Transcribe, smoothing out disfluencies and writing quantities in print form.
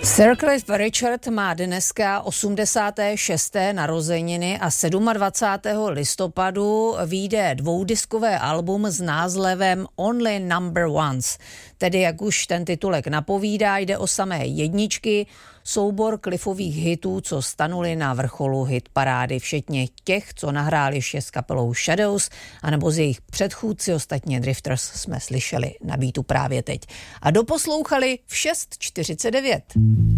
Sir Cliff Richard má dneska 86. narozeniny a 27. listopadu vyjde dvoudiskové album s názvem Only Number Ones. Tedy, jak už ten titulek napovídá, jde o samé jedničky, soubor Cliffových hitů, co stanuli na vrcholu hitparády, včetně těch, co nahráli ještě s kapelou Shadows, anebo z jejich předchůdci, ostatně Drifters jsme slyšeli na beatu právě teď. A doposlouchali v 6:49.